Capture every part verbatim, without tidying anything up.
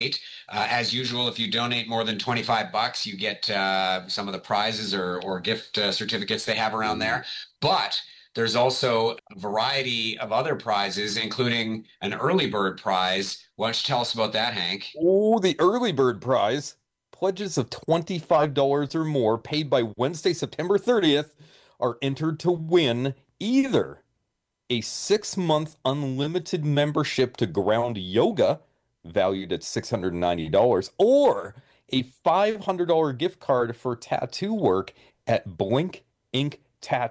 Uh, as usual, if you donate more than twenty-five bucks, you get uh, some of the prizes or, or gift uh, certificates they have around Ooh. there. But there's also a variety of other prizes, including an early bird prize. Why don't you tell us about that, Hank? Oh, the early bird prize. Pledges of twenty-five dollars or more paid by Wednesday, September thirtieth are entered to win either a six month unlimited membership to Ground Yoga, valued at six hundred ninety dollars or a five hundred dollars gift card for tattoo work at Blink Ink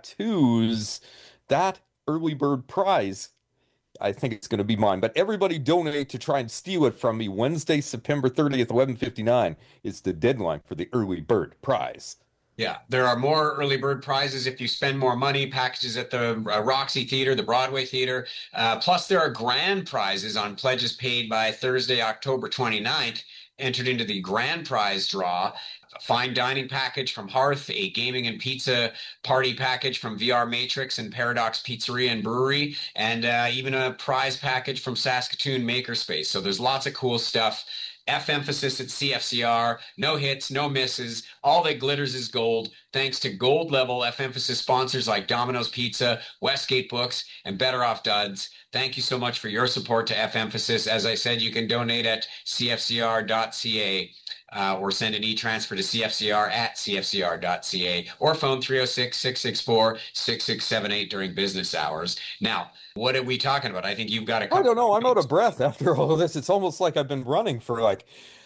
Tattoos. That early bird prize, I think it's going to be mine. But everybody donate to try and steal it from me. Wednesday, September thirtieth, eleven fifty-nine is the deadline for the early bird prize. Yeah, there are more early bird prizes if you spend more money, packages at the uh, Roxy Theater, the Broadway Theater. Uh, plus, there are grand prizes on pledges paid by Thursday, October twenty-ninth, entered into the grand prize draw. A fine dining package from Hearth, a gaming and pizza party package from V R Matrix and Paradox Pizzeria and Brewery, and uh, even a prize package from Saskatoon Makerspace. So there's lots of cool stuff. F emphasis at C F C R, no hits, no misses. All that glitters is gold. Thanks to gold level F emphasis sponsors like Domino's Pizza, Westgate Books, and Better Off Duds. Thank you so much for your support to F emphasis. As I said, you can donate at c f c r dot c a uh, or send an e-transfer to c f c r at c f c r dot c a or phone three oh six, six six four, six six seven eight during business hours. Now, what are we talking about? I think you've got a I couple don't know. I'm of out points. of breath after all of this. It's almost like I've been running for like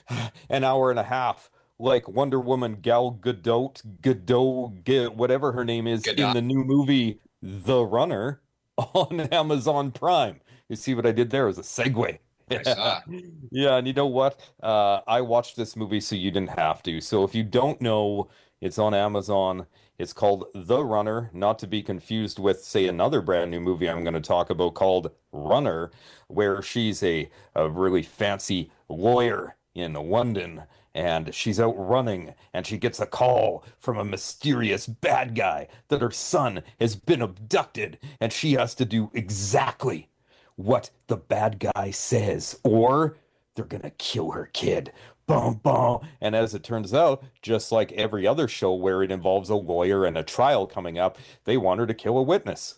an hour and a half, like Wonder Woman Gal Gadot, Gadot, G whatever her name is, Good. in the new movie The Runner on Amazon Prime. You see what I did there? It was a segue. I Yeah. saw. Yeah, and you know what? Uh, I watched this movie so you didn't have to. So if you don't know, it's on Amazon. It's called The Runner, not to be confused with, say, another brand new movie I'm going to talk about called Runner, where she's a, a really fancy lawyer in London and she's out running and she gets a call from a mysterious bad guy that her son has been abducted and she has to do exactly what the bad guy says, or they're gonna kill her kid. Boom, boom. And as it turns out, just like every other show where it involves a lawyer and a trial coming up, they want her to kill a witness.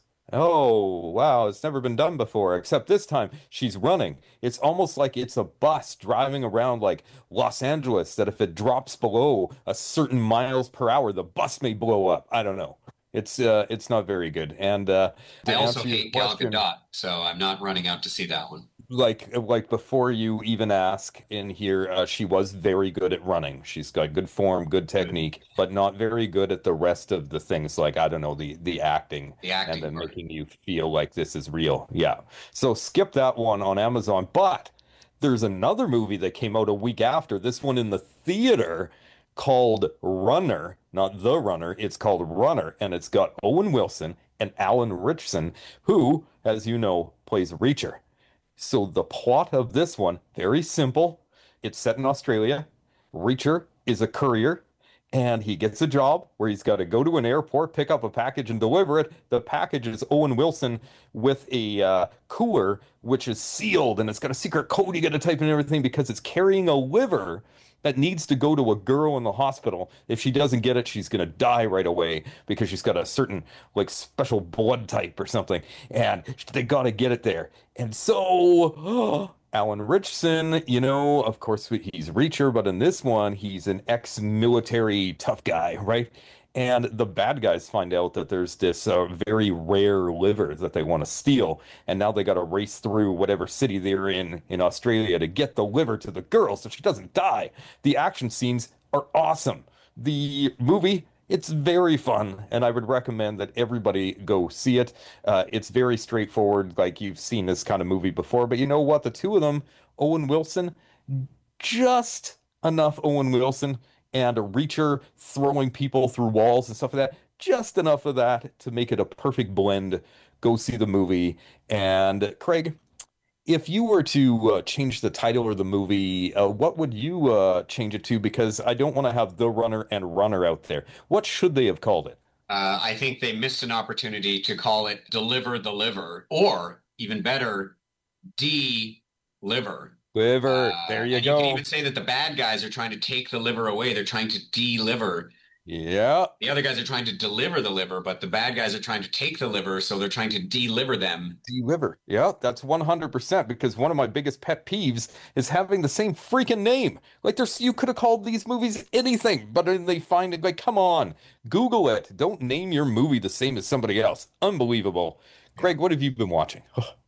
Oh, wow, it's never been done before, except this time she's running. It's almost like it's a bus driving around like Los Angeles, that if it drops below a certain miles per hour, the bus may blow up. I don't know. It's uh it's not very good. And uh I to also answer your hate Gal question, Gadot, so I'm not running out to see that one. like like before you even ask in here, uh, she was very good at running. She's got good form, good Good. technique, but not very good at the rest of the things, like I don't know, the the acting The and acting then part. making you feel like this is real. Yeah. So skip that one on Amazon. But there's another movie that came out a week after this one in the theater called Runner, not The Runner. It's called Runner, and it's got Owen Wilson and Alan Ritchson, who, as you know, plays Reacher. So the plot of this one, very simple. It's set in Australia. Reacher is a courier and he gets a job where he's got to go to an airport, pick up a package and deliver it. The package is Owen Wilson with a uh, cooler which is sealed and it's got a secret code you got to type in and everything because it's carrying a liver that needs to go to a girl in the hospital. If she doesn't get it, she's going to die right away because she's got a certain like special blood type or something. And they got to get it there. And so Alan Richson, you know, of course he's Reacher, but in this one he's an ex-military tough guy, right? And the bad guys find out that there's this uh, very rare liver that they want to steal, and now they got to race through whatever city they're in in Australia to get the liver to the girl so she doesn't die. The action scenes are awesome. The movie, it's very fun, and I would recommend that everybody go see it. Uh, it's very straightforward, like you've seen this kind of movie before, but you know what? The two of them, Owen Wilson, just enough Owen Wilson and a Reacher throwing people through walls and stuff like that. Just enough of that to make it a perfect blend. Go see the movie. And Craig, if you were to uh, change the title of the movie, uh, what would you uh, change it to? Because I don't want to have The Runner and Runner out there. What should they have called it? Uh, I think they missed an opportunity to call it Deliver the Liver, or even better, De-Liver. Liver. There Uh, you and you can even go. say that the bad guys are trying to take the liver away. They're trying to deliver. Yeah. The other guys are trying to deliver the liver, but the bad guys are trying to take the liver, so they're trying to deliver them. Deliver. Yeah, that's one hundred percent because one of my biggest pet peeves is having the same freaking name. Like there's you could have called these movies anything, but then they find it like, come on, Google it. Don't name your movie the same as somebody else. Unbelievable. Yeah. Craig, what have you been watching?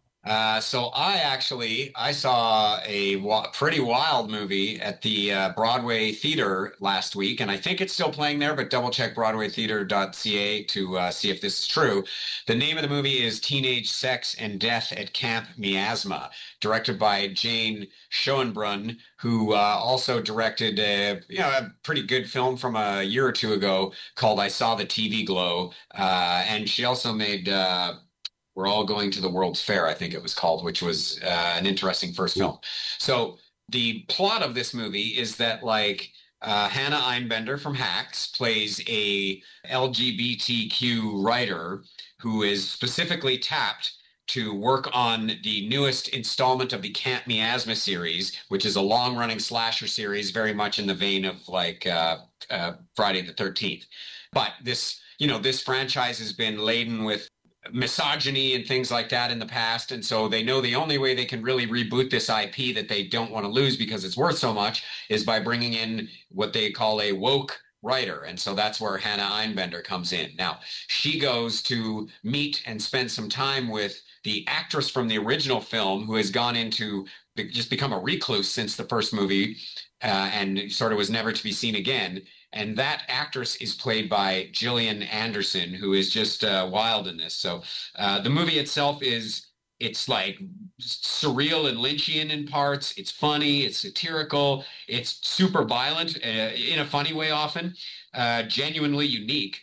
Uh, so I actually I saw a wa pretty wild movie at the uh, Broadway Theater last week, and I think it's still playing there. But double check broadway theater dot c a to uh, see if this is true. The name of the movie is Teenage Sex and Death at Camp Miasma, directed by Jane Schoenbrunn, who uh, also directed a, you know, a pretty good film from a year or two ago called I Saw the T V Glow, uh, and she also made. Uh, We're All Going to the World's Fair, I think it was called, which was uh, an interesting first Ooh. film. So the plot of this movie is that like uh, Hannah Einbender from Hacks plays a L G B T Q writer who is specifically tapped to work on the newest installment of the Camp Miasma series, which is a long-running slasher series, very much in the vein of like uh, uh, Friday the thirteenth. But this, you know, this franchise has been laden with misogyny and things like that in the past. And so they know the only way they can really reboot this I P that they don't want to lose because it's worth so much is by bringing in what they call a woke writer. And so that's where Hannah Einbender comes in. Now, she goes to meet and spend some time with the actress from the original film who has gone into just become a recluse since the first movie uh, and sort of was never to be seen again. And that actress is played by Gillian Anderson, who is just uh, wild in this. So uh, the movie itself is, it's like surreal and Lynchian in parts. It's funny, it's satirical, it's super violent uh, in a funny way often, uh, genuinely unique.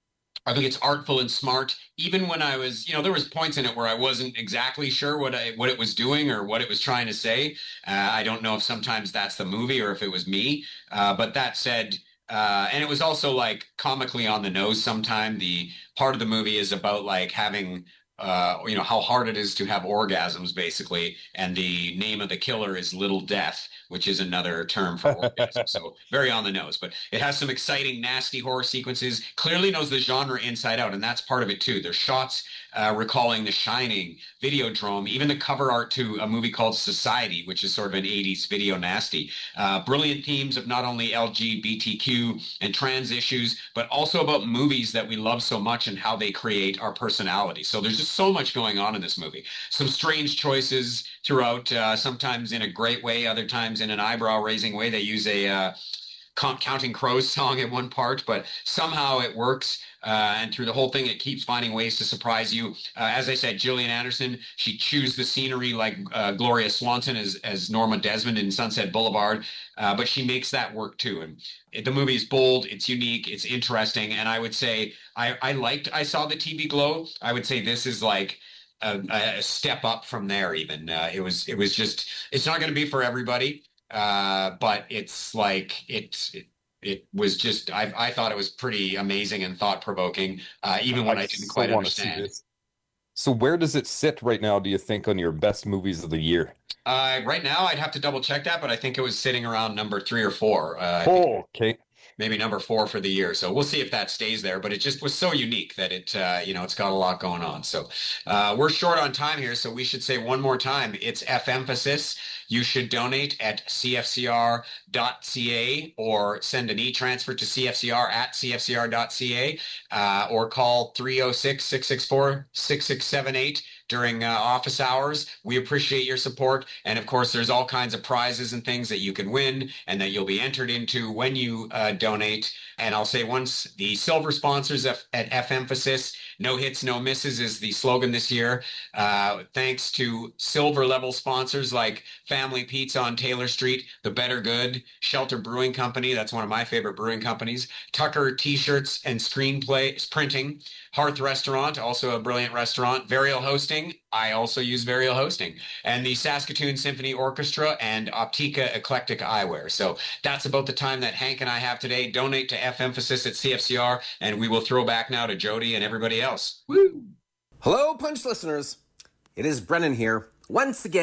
I think it's artful and smart. Even when I was, you know, there was points in it where I wasn't exactly sure what I, what it was doing or what it was trying to say. Uh, I don't know if sometimes that's the movie or if it was me. Uh, but that said, uh, and it was also like comically on the nose sometime. The part of the movie is about like having, uh, you know, how hard it is to have orgasms, basically. And the name of the killer is Little Death, which is another term for orgasm. So very on the nose, but it has some exciting, nasty horror sequences. Clearly knows the genre inside out, and that's part of it too. There's shots uh, recalling The Shining, Videodrome, even the cover art to a movie called Society, which is sort of an eighties video nasty. Uh, brilliant themes of not only L G B T Q and trans issues, but also about movies that we love so much and how they create our personality. So there's just so much going on in this movie. Some strange choices throughout, uh, sometimes in a great way, other times in an eyebrow-raising way. They use a uh, Counting Crows song at one part, but somehow it works. Uh, and through the whole thing, it keeps finding ways to surprise you. Uh, as I said, Gillian Anderson, she chews the scenery like uh, Gloria Swanson as, as Norma Desmond in Sunset Boulevard, uh, but she makes that work too. And it, the movie is bold, it's unique, it's interesting, and I would say I, I liked I Saw the T V Glow. I would say this is like a, a step up from there even. Uh, it was it was just, it's not going to be for everybody, uh, but it's like it, it it was just I I thought it was pretty amazing and thought provoking, uh, even when I I didn't so quite want to see understand. this. So where does it sit right now, do you think, on your best movies of the year? Uh, right now, I'd have to double check that, but I think it was sitting around number three or four. Uh, I think Oh, okay. maybe number four for the year. So we'll see if that stays there. But it just was so unique that it, uh, you know, it's got a lot going on. So uh, we're short on time here, so we should say one more time. It's F emphasis. You should donate at c f c r dot c a or send an e-transfer to c f c r at c f c r dot c a uh, or call three oh six, six six four, six six seven eight during uh, office hours. We appreciate your support. And of course, there's all kinds of prizes and things that you can win and that you'll be entered into when you uh, donate. And I'll say once, the silver sponsors at, at F Emphasis, no hits, no misses is the slogan this year. Uh, thanks to silver level sponsors like Family Pizza on Taylor Street, The Better Good, Shelter Brewing Company, that's one of my favorite brewing companies, Tucker T-shirts and screenplay printing, Hearth Restaurant, also a brilliant restaurant, Varial Hosting, I also use Varial Hosting, and the Saskatoon Symphony Orchestra and Optica Eclectic Eyewear. So that's about the time that Hank and I have today. Donate to F Emphasis at C F C R, and we will throw back now to Jody and everybody else. Woo! Hello, Punch listeners. It is Brennan here, once again,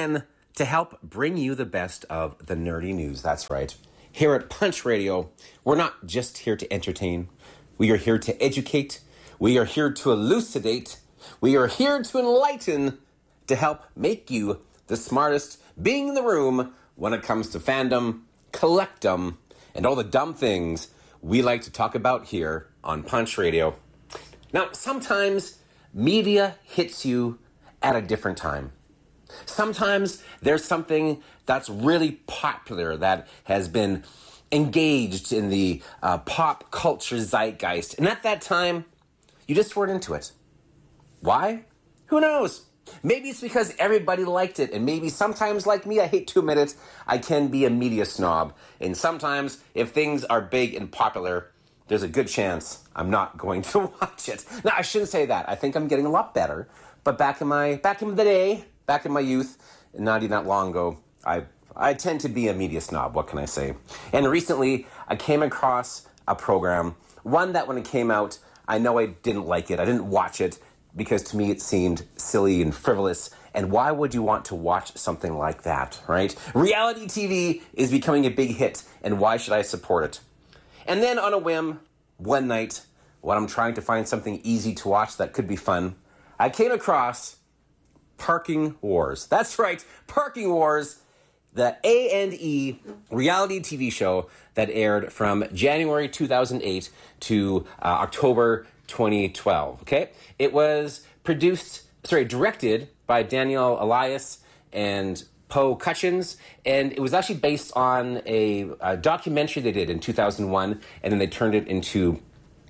to help bring you the best of the nerdy news. That's right. Here at Punch Radio, we're not just here to entertain. We are here to educate. We are here to elucidate. We are here to enlighten, to help make you the smartest being in the room when it comes to fandom, collectum, and all the dumb things we like to talk about here on Punch Radio. Now, sometimes media hits you at a different time. Sometimes there's something that's really popular that has been engaged in the uh, pop culture zeitgeist. And at that time, you just weren't into it. Why? Who knows? Maybe it's because everybody liked it. And maybe sometimes, like me, I hate to admit it, I can be a media snob. And sometimes, if things are big and popular, there's a good chance I'm not going to watch it. Now, I shouldn't say that. I think I'm getting a lot better. But back in my back in the day, back in my youth, not even that long ago, I I tend to be a media snob. What can I say? And recently, I came across a program, one that when it came out, I know I didn't like it. I didn't watch it because to me it seemed silly and frivolous. And why would you want to watch something like that, right? Reality T V is becoming a big hit, and why should I support it? And then on a whim, one night, when I'm trying to find something easy to watch that could be fun, I came across Parking Wars. That's right, Parking Wars, the A and E reality T V show that aired from January two thousand eight to uh, October twenty twelve, okay? It was produced, sorry, directed by Danielle Elias and Poe Cutchins, and it was actually based on a, a documentary they did in two thousand one, and then they turned it into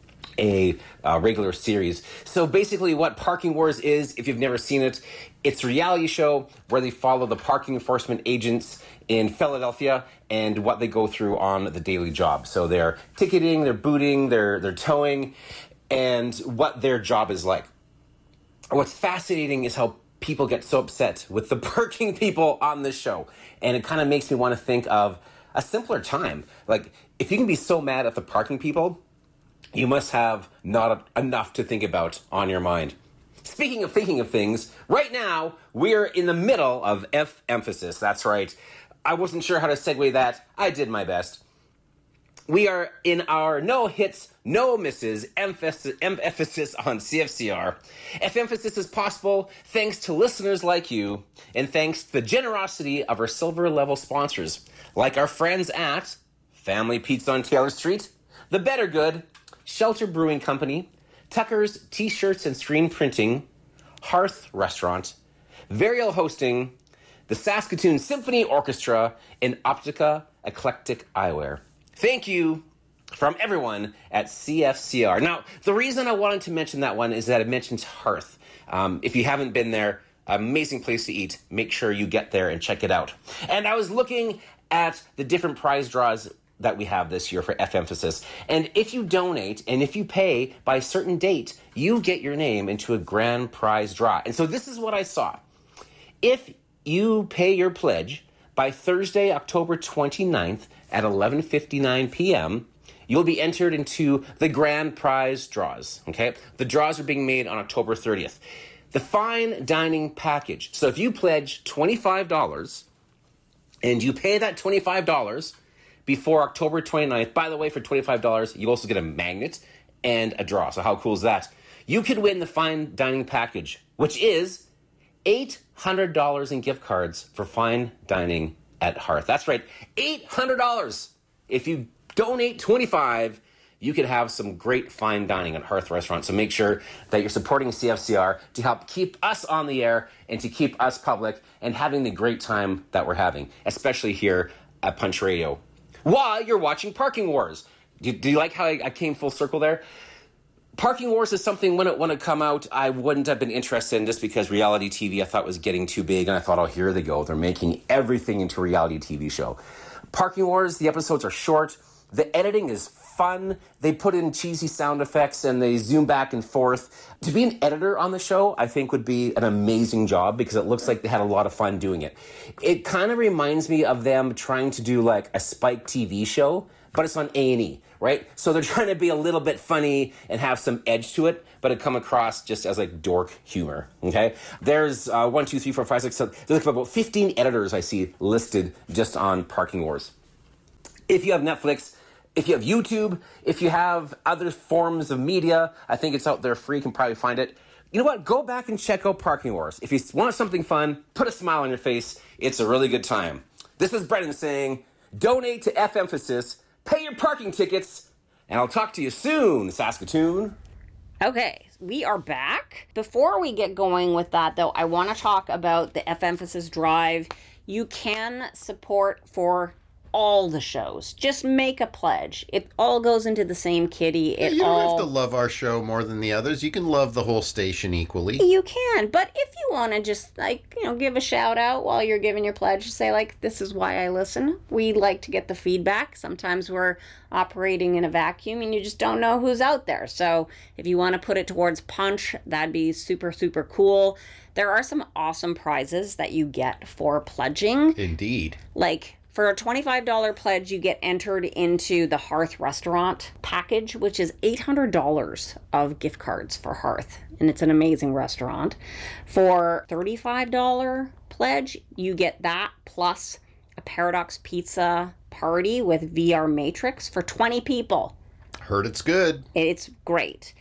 a uh, regular series. So basically what Parking Wars is, if you've never seen it, it's a reality show where they follow the parking enforcement agents in Philadelphia and what they go through on the daily job. So they're ticketing, they're booting, they're they're towing, and what their job is like. What's fascinating is how people get so upset with the parking people on this show. And it kind of makes me want to think of a simpler time. Like, if you can be so mad at the parking people, you must have not enough to think about on your mind. Speaking of thinking of things, right now, we're in the middle of F-Emphasis. That's right. I wasn't sure how to segue that. I did my best. We are in our no hits, no misses emphasis, emphasis on C F C R. F-Emphasis is possible thanks to listeners like you and thanks to the generosity of our silver level sponsors, like our friends at Family Pizza on Taylor Street, The Better Good, Shelter Brewing Company, Tucker's T-Shirts and Screen Printing, Hearth Restaurant, Varial Hosting, the Saskatoon Symphony Orchestra, and Optica Eclectic Eyewear. Thank you from everyone at C F C R. Now, the reason I wanted to mention that one is that it mentions Hearth. Um, if you haven't been there, amazing place to eat. Make sure you get there and check it out. And I was looking at the different prize draws that we have this year for F-Emphasis. And if you donate and if you pay by a certain date, you get your name into a grand prize draw. And so this is what I saw. If you pay your pledge by Thursday, October twenty-ninth at eleven fifty-nine p.m., you'll be entered into the grand prize draws, okay? The draws are being made on October thirtieth. The fine dining package. So if you pledge twenty-five dollars and you pay that twenty-five dollars before October twenty-ninth, by the way, for twenty-five dollars, you also get a magnet and a draw. So how cool is that? You could win the fine dining package, which is eight hundred dollars in gift cards for fine dining at Hearth. That's right, eight hundred dollars. If you donate twenty-five dollars, you could have some great fine dining at Hearth Restaurant. So make sure that you're supporting C F C R to help keep us on the air and to keep us public and having the great time that we're having, especially here at Punch Radio, while you're watching Parking Wars. Do, do you like how I, I came full circle there? Parking Wars is something, when it when it come out, I wouldn't have been interested in just because reality T V I thought was getting too big, and I thought, oh, here they go. They're making everything into a reality T V show. Parking Wars, the episodes are short. The editing is fun. They put in cheesy sound effects and they zoom back and forth. To be an editor on the show, I think would be an amazing job because it looks like they had a lot of fun doing it. It kind of reminds me of them trying to do like a Spike T V show, but it's on A and E, right? So they're trying to be a little bit funny and have some edge to it, but it come across just as like dork humor, okay? There's uh, one, two, three, four, five, six, seven. There's like about fifteen editors I see listed just on Parking Wars. If you have Netflix, if you have YouTube, if you have other forms of media, I think it's out there free. You can probably find it. You know what? Go back and check out Parking Wars. If you want something fun, put a smile on your face. It's a really good time. This is Brendan saying, donate to F Emphasis, pay your parking tickets, and I'll talk to you soon, Saskatoon. Okay, we are back. Before we get going with that, though, I want to talk about the F Emphasis Drive. You can support for all the shows. Just make a pledge. It all goes into the same kitty. It you don't all... have to love our show more than the others. You can love the whole station equally. You can, but if you want to just, like, you know, give a shout out while you're giving your pledge, say, like, this is why I listen. We like to get the feedback. Sometimes we're operating in a vacuum and you just don't know who's out there. So if you want to put it towards Punch, that'd be super, super cool. There are some awesome prizes that you get for pledging. Indeed. Like, for a twenty-five dollars pledge, you get entered into the Hearth Restaurant package, which is eight hundred dollars of gift cards for Hearth. And it's an amazing restaurant. For thirty-five dollars pledge, you get that plus a Paradox Pizza party with V R Matrix for twenty people. Heard it's good. It's great.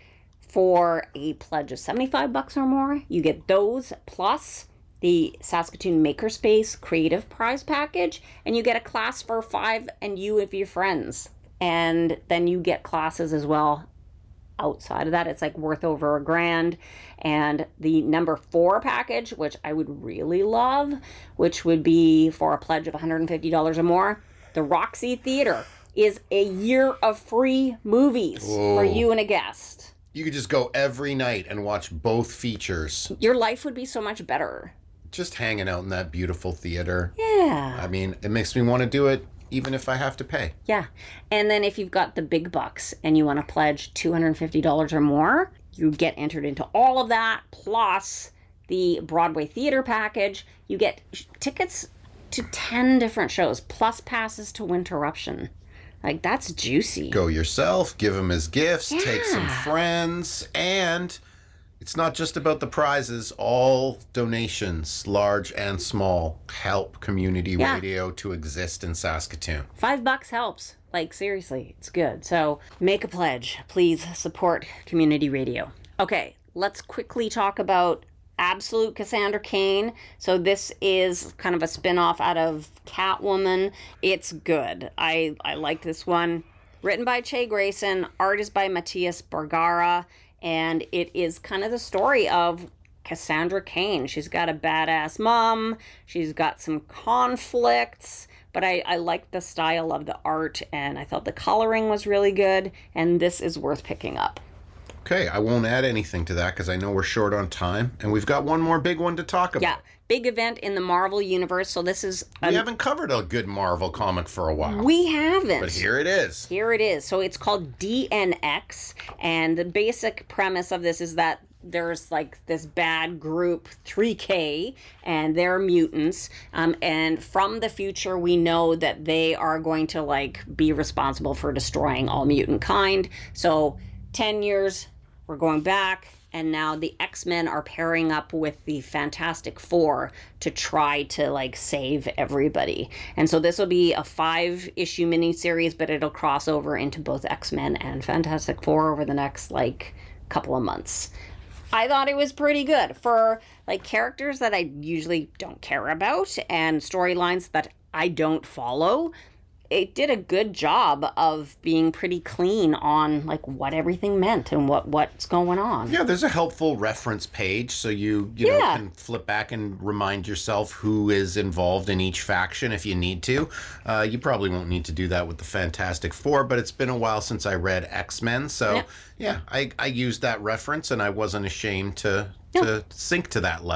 For a pledge of seventy-five bucks or more, you get those plus the Saskatoon Makerspace Creative Prize Package, and you get a class for five and you and your friends. And then you get classes as well outside of that. It's like worth over a grand. And the number four package, which I would really love, which would be for a pledge of one hundred fifty dollars or more, the Roxy Theater is a year of free movies Whoa. for you and a guest. You could just go every night and watch both features. Your life would be so much better. Just hanging out in that beautiful theater. Yeah. I mean, it makes me want to do it even if I have to pay. Yeah. And then if you've got the big bucks and you want to pledge two hundred fifty dollars or more, you get entered into all of that, plus the Broadway theater package. You get tickets to ten different shows, plus passes to Winterruption. Like, that's juicy. Go yourself, give them as gifts, take some Yeah. friends, and it's not just about the prizes. All donations, large and small, help community Yeah. radio to exist in Saskatoon. Five bucks helps. Like, seriously, it's good. So make a pledge. Please support community radio. Okay, let's quickly talk about Absolute Cassandra Cain. So this is kind of a spin-off out of Catwoman. It's good. I, I like this one. Written by Che Grayson, art is by Matthias Bergara, and it is kind of the story of Cassandra Cain. She's got a badass mom. She's got some conflicts, but I, I like the style of the art, and I thought the coloring was really good, and this is worth picking up. Okay, I won't add anything to that because I know we're short on time, and we've got one more big one to talk about. Yeah, big event in the Marvel Universe. So this is... We um, haven't covered a good Marvel comic for a while. We haven't. But here it is. Here it is. So it's called D N X, and the basic premise of this is that there's like this bad group three K, and they're mutants, um, and from the future we know that they are going to like be responsible for destroying all mutant kind. So ten years, we're going back, and now the X-Men are pairing up with the Fantastic Four to try to like save everybody. And so this will be a five-issue miniseries, but it'll cross over into both X-Men and Fantastic Four over the next like couple of months. I thought it was pretty good for like characters that I usually don't care about and storylines that I don't follow. It did a good job of being pretty clean on like what everything meant and what what's going on. Yeah, there's a helpful reference page, so you you know Yeah. can flip back and remind yourself who is involved in each faction if you need to. Uh, you probably won't need to do that with the Fantastic Four, but it's been a while since I read X-Men, so Yeah. yeah, I, I used that reference and I wasn't ashamed to Yeah. to sink to that level.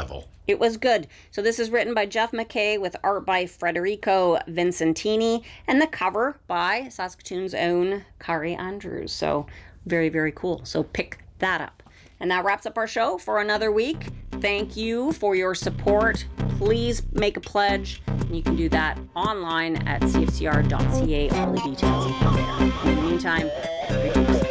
It was good. So this is written by Jeff McKay with art by Federico Vincentini and the cover by Saskatoon's own Kari Andrews. So very, very cool. So pick that up. And that wraps up our show for another week. Thank you for your support. Please make a pledge. And you can do that online at c f c r dot c a. All the details are there. In the meantime, reduce.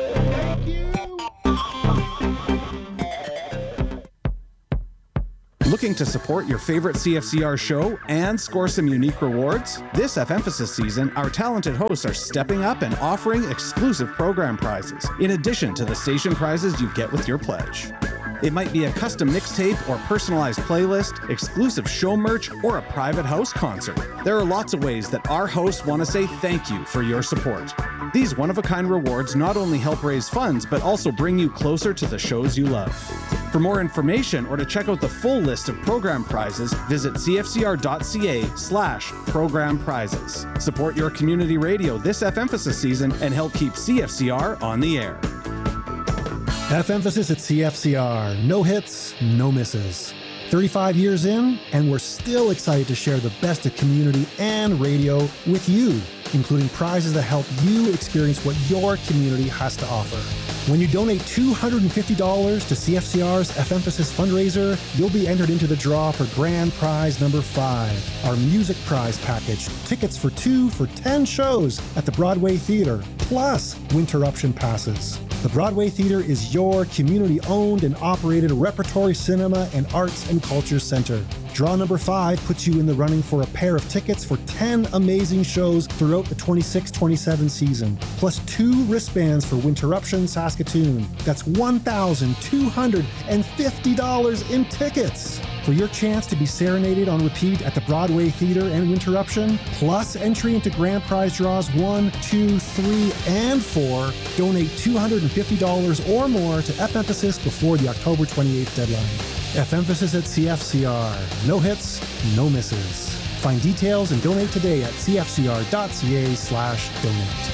Looking to support your favorite C F C R show and score some unique rewards? This F Emphasis season, our talented hosts are stepping up and offering exclusive program prizes, in addition to the station prizes you get with your pledge. It might be a custom mixtape or personalized playlist, exclusive show merch, or a private house concert. There are lots of ways that our hosts want to say thank you for your support. These one-of-a-kind rewards not only help raise funds, but also bring you closer to the shows you love. For more information or to check out the full list of program prizes, visit c f c r dot c a slash program prizes. Support your community radio this F Emphasis season and help keep C F C R on the air. F Emphasis at C F C R. No hits, no misses. thirty-five years in, and we're still excited to share the best of community and radio with you, including prizes that help you experience what your community has to offer. When you donate two hundred fifty dollars to C F C R's F Emphasis fundraiser, you'll be entered into the draw for grand prize number five, our music prize package, tickets for two for ten shows at the Broadway Theatre, plus Winterruption passes. The Broadway Theatre is your community-owned and operated repertory cinema and arts and culture center. Draw number five puts you in the running for a pair of tickets for ten amazing shows throughout the twenty-six twenty-seven season, plus two wristbands for Winterruption Saskatoon. That's one thousand two hundred fifty dollars in tickets. For your chance to be serenaded on repeat at the Broadway Theatre and Winterruption, plus entry into grand prize draws one, two, three, and four, donate two hundred fifty dollars or more to F Emphasis before the October twenty-eighth deadline. F Emphasis at C F C R. No hits, no misses. Find details and donate today at c f c r dot c a slash donate.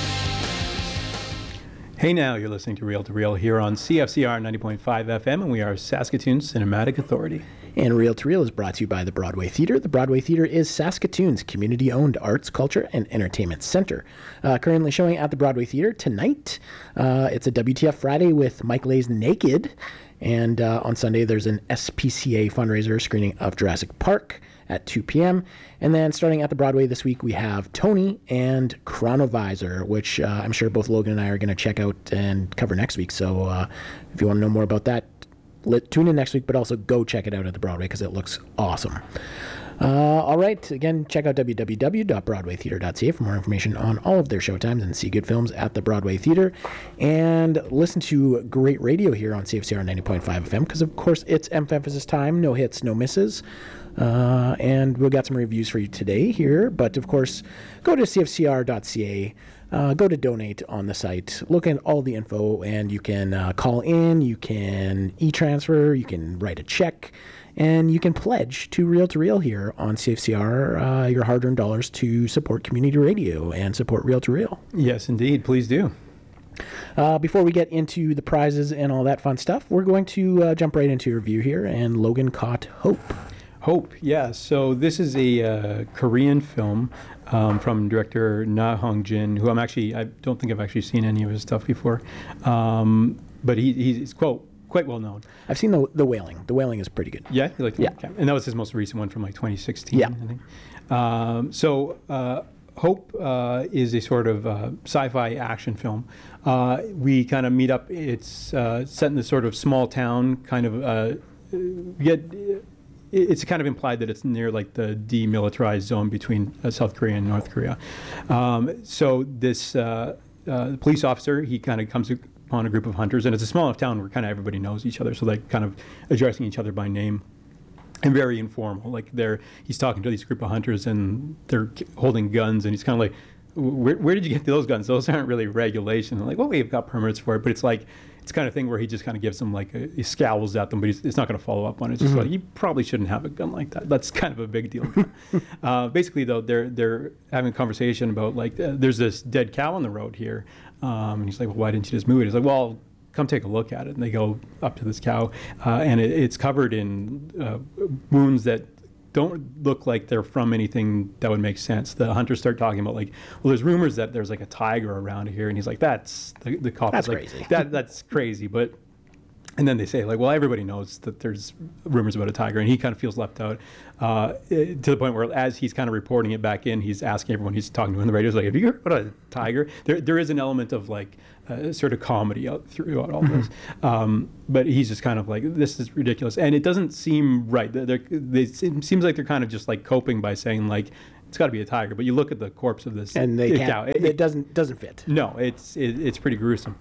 Hey now, you're listening to Reel to Reel here on C F C R ninety point five F M, and we are Saskatoon Cinematic Authority. And Reel to Reel is brought to you by the Broadway Theatre. The Broadway Theatre is Saskatoon's community-owned arts, culture, and entertainment center. Uh, currently showing at the Broadway Theatre tonight. Uh, it's a W T F Friday with Mike Leigh's Naked. And uh, on Sunday, there's an S P C A fundraiser screening of Jurassic Park at two p.m. And then starting at the Broadway this week, we have Tony and Chronovisor, which uh, I'm sure both Logan and I are going to check out and cover next week. So uh, if you want to know more about that, let, tune in next week, but also go check it out at the Broadway because it looks awesome. Uh, all right. Again, check out w w w dot broadway theatre dot c a for more information on all of their showtimes and see good films at the Broadway Theatre. And listen to great radio here on C F C R ninety point five F M because, of course, it's F Emphasis time. No hits, no misses. Uh, and we've got some reviews for you today here. But, of course, go to c f c r dot c a. Uh, go to donate on the site, look at all the info, and you can uh, call in, you can e-transfer, you can write a check, and you can pledge to Reel to Reel here on C F C R uh, your hard-earned dollars to support community radio and support Reel to Reel. Yes, indeed. Please do. Uh, before we get into the prizes and all that fun stuff, we're going to uh, jump right into a review here, and Logan caught Hope. Hope, yeah. So this is a uh, Korean film um, from director Na Hong Jin, who I'm actually, I don't think I've actually seen any of his stuff before. Um, but he, he's quite, quite well known. I've seen the the Wailing. The Wailing is pretty good. Yeah? You like the Yeah. Okay. And that was his most recent one from like twenty sixteen, Yeah. I think. Um, so uh, Hope uh, is a sort of uh, sci-fi action film. Uh, we kind of meet up, it's uh, set in this sort of small town, kind of, uh, get, it's kind of implied that it's near like the demilitarized zone between uh, South Korea and North Korea. Um, so this uh, uh, police officer, he kind of comes upon a group of hunters, and it's a small enough town where kind of everybody knows each other, so they're kind of addressing each other by name. And very informal. Like they're, he's talking to these group of hunters, and they're holding guns, and he's kind of like, "Where, where did you get those guns? Those aren't really regulation." And like, well, we've got permits for it, but it's like, it's kind of thing where he just kind of gives them like, a, he scowls at them, but he's, it's not going to follow up on it. It's just Mm-hmm. like, you probably shouldn't have a gun like that. That's kind of a big deal. uh, basically, though, they're they're having a conversation about like, uh, there's this dead cow on the road here, um, and he's like, well, why didn't you just move it? He's like, well, come take a look at it. And they go up to this cow, uh, and it, it's covered in uh, wounds that don't look like they're from anything that would make sense. The hunters start talking about like, well, there's rumors that there's like a tiger around here, and he's like, that's the, the cop That's is like, crazy. That that's crazy, but. And then they say, like, well, everybody knows that there's rumors about a tiger, and he kind of feels left out uh, to the point where, as he's kind of reporting it back in, he's asking everyone he's talking to on the radio, he's like, have you heard about a tiger? There, there is an element of, like, uh, sort of comedy out throughout all this. Um, but he's just kind of like, this is ridiculous. And it doesn't seem right. They're, they, it seems like they're kind of just, like, coping by saying, like, it's got to be a tiger. But you look at the corpse of this And they cow. can't, it, it doesn't doesn't fit. No, it's it, it's pretty gruesome.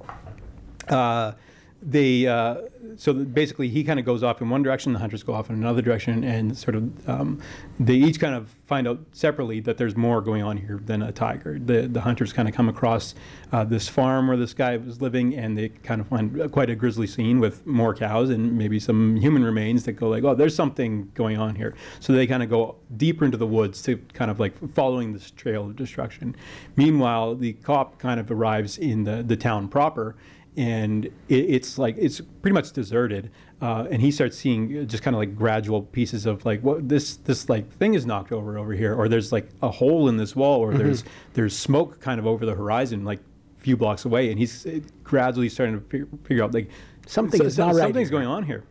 Uh, they uh, so the, basically he kind of goes off in one direction, the hunters go off in another direction, and sort of um, they each kind of find out separately that there's more going on here than a tiger. The the hunters kind of come across uh, this farm where this guy was living, and they kind of find quite a grisly scene with more cows and maybe some human remains that go like, oh, there's something going on here. So they kind of go deeper into the woods to kind of like following this trail of destruction. Meanwhile, the cop kind of arrives in the, the town proper, and it, it's like it's pretty much deserted, uh, and he starts seeing just kind of like gradual pieces of like what this this like thing is knocked over over here, or there's like a hole in this wall, or mm-hmm. there's there's smoke kind of over the horizon, like a few blocks away, and he's gradually starting to figure, figure out like something so, is not right. Something's here. going on here.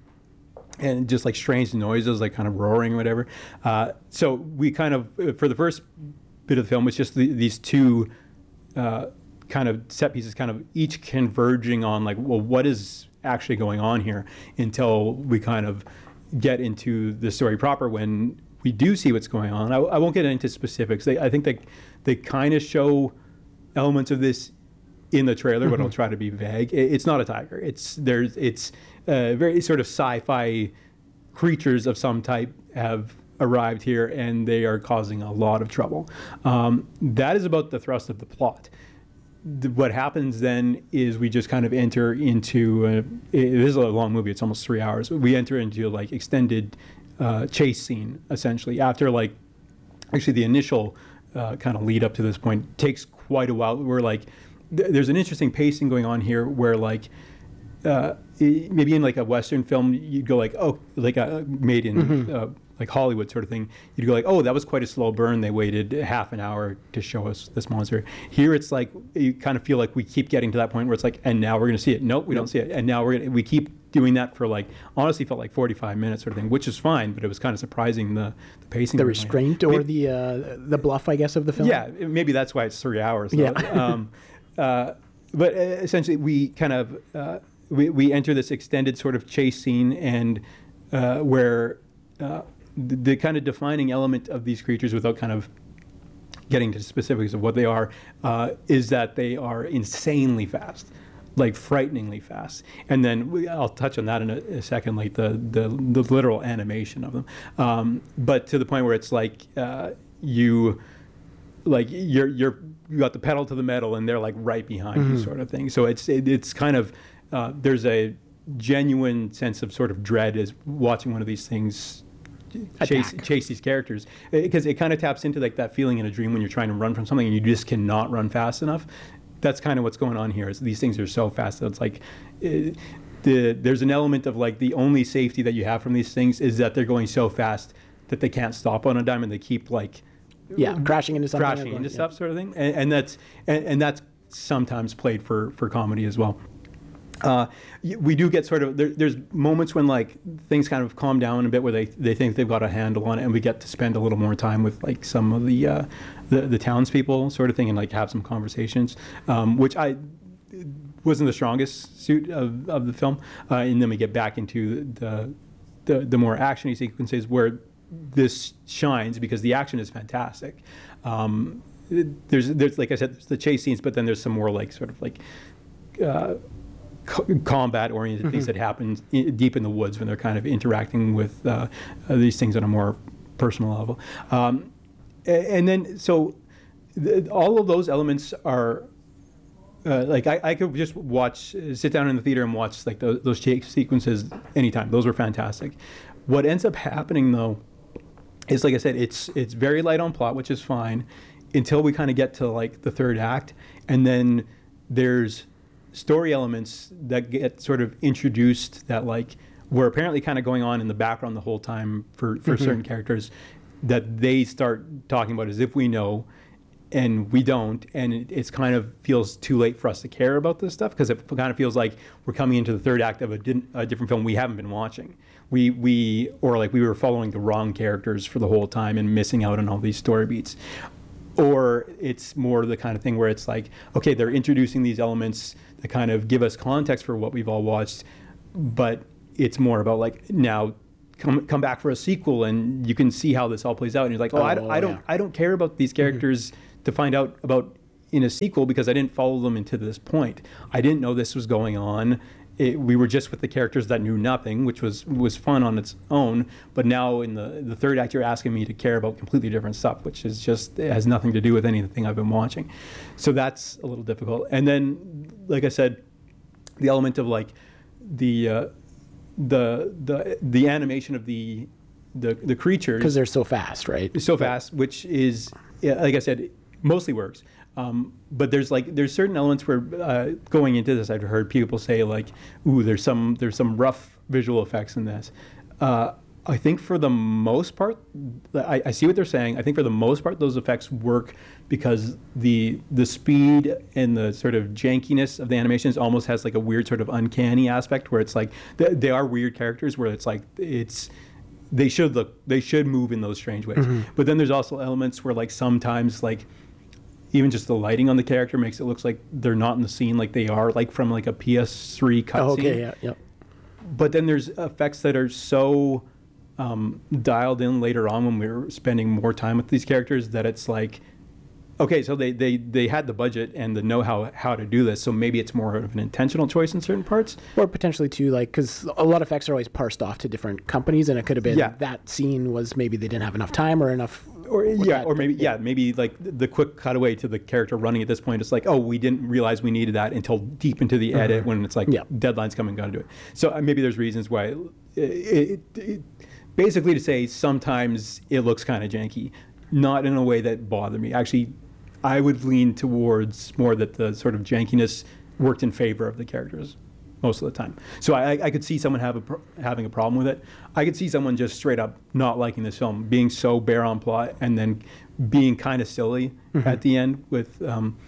And just like strange noises, like kind of roaring or whatever. Uh, so we kind of, for the first bit of the film, it's just the, these two uh, kind of set pieces, kind of each converging on like, well, what is actually going on here, until we kind of get into the story proper when we do see what's going on. I, I won't get into specifics. They, I think they, they kind of show elements of this in the trailer, mm-hmm. but I'll try to be vague. It, it's not a tiger. It's there's it's uh, very sort of sci-fi creatures of some type have arrived here, and they are causing a lot of trouble. Um, that is about the thrust of the plot. The, what happens then is we just kind of enter into a, it is a long movie. It's almost three hours. We enter into like extended uh, chase scene essentially after like actually the initial uh, kind of lead up to this point takes quite a while. We're like. There's an interesting pacing going on here where like uh, maybe in like a Western film you'd go like, oh, like a made in mm-hmm. uh, like Hollywood sort of thing, you'd go like, oh, that was quite a slow burn. They waited half an hour to show us this monster. Here it's like you kind of feel like we keep getting to that point where it's like, and now we're going to see it. Nope, we nope. don't see it. And now we're gonna, we keep doing that for like, honestly felt like forty-five minutes sort of thing, which is fine, but it was kind of surprising the, the pacing. The restraint or maybe, the uh, the bluff, I guess, of the film. Yeah, maybe that's why it's three hours. Yeah. um, Uh, but uh, essentially, we kind of uh, we we enter this extended sort of chase scene, and uh, where uh, the, the kind of defining element of these creatures, without kind of getting to specifics of what they are, uh, is that they are insanely fast, like frighteningly fast. And then we, I'll touch on that in a, a second, like the, the the literal animation of them. Um, but to the point where it's like uh, you. Like you're you're you got the pedal to the metal, and they're like right behind mm-hmm. you, sort of thing. So it's it, it's kind of uh, there's a genuine sense of sort of dread as watching one of these things chase Attack. chase these characters, because it, it kind of taps into like that feeling in a dream when you're trying to run from something and you just cannot run fast enough. That's kind of what's going on here. Is these things are so fast that it's like. It, the, there's an element of like the only safety that you have from these things is that they're going so fast that they can't stop on a dime, and they keep like. Yeah, crashing into something. Crashing going, into yeah. stuff, sort of thing, and, and that's and, and that's sometimes played for, for comedy as well. Uh, we do get sort of there, there's moments when like things kind of calm down a bit, where they they think they've got a handle on it, and we get to spend a little more time with like some of the uh, the, the townspeople, sort of thing, and like have some conversations, um, which I wasn't the strongest suit of, of the film. Uh, and then we get back into the the, the more actiony sequences where. This shines because the action is fantastic. Um, there's, there's, like I said, there's the chase scenes, but then there's some more like sort of like uh, co- combat-oriented mm-hmm. things that happen in, deep in the woods when they're kind of interacting with uh, these things on a more personal level. Um, and then, so th- all of those elements are. Uh, like I, I could just watch, sit down in the theater and watch like those, those chase sequences anytime. Those were fantastic. What ends up happening though. Is like I said, it's it's very light on plot, which is fine, until we kind of get to like the third act, and then there's story elements that get sort of introduced that like were apparently kind of going on in the background the whole time for, for mm-hmm. certain characters that they start talking about as if we know, and we don't, and it it's kind of feels too late for us to care about this stuff because it kind of feels like we're coming into the third act of a, di- a different film we haven't been watching. We we or like we were following the wrong characters for the whole time and missing out on all these story beats. Or it's more the kind of thing where it's like, okay, they're introducing these elements that kind of give us context for what we've all watched, but it's more about like now come come back for a sequel and you can see how this all plays out. And you're like, oh, oh I, don't, I don't yeah. I don't care about these characters. Mm-hmm. to find out about in a sequel because I didn't follow them into this point. I didn't know this was going on. It, we were just with the characters that knew nothing, which was was fun on its own. But now in the, the third act, you're asking me to care about completely different stuff, which is just, it has nothing to do with anything I've been watching. So that's a little difficult. And then, like I said, the element of like the uh, the the the animation of the the, the creatures. Because they're so fast, right? So fast, which is, like I said, mostly works, um, but there's like there's certain elements where uh, going into this, I've heard people say like, "Ooh, there's some there's some rough visual effects in this." Uh, I think for the most part, I, I see what they're saying. I think for the most part, those effects work because the the speed and the sort of jankiness of the animations almost has like a weird sort of uncanny aspect where it's like they, they are weird characters where it's like it's. They should look. They should move in those strange ways. Mm-hmm. But then there's also elements where, like, sometimes, like, even just the lighting on the character makes it look like they're not in the scene, like they are, like from like a P S three cutscene. Oh, okay, yeah, yeah. But then there's effects that are so um, dialed in later on when we were spending more time with these characters that it's like, okay, so they, they, they had the budget and the know-how how to do this, so maybe it's more of an intentional choice in certain parts. Or potentially too, like, because a lot of effects are always parsed off to different companies, and it could have been yeah. that scene was maybe they didn't have enough time or enough. Or yeah, that, or maybe yeah. yeah, maybe like the quick cutaway to the character running at this point. It's like, oh, we didn't realize we needed that until deep into the edit mm-hmm. when it's like yeah. deadline's coming, got to do it. So uh, maybe there's reasons why. It, it, it, basically, to say sometimes it looks kind of janky, not in a way that bothered me. Actually, I would lean towards more that the sort of jankiness worked in favor of the characters most of the time. So I, I could see someone have a pro- having a problem with it. I could see someone just straight up not liking this film, being so bare on plot, and then being kind of silly mm-hmm. at the end. With um,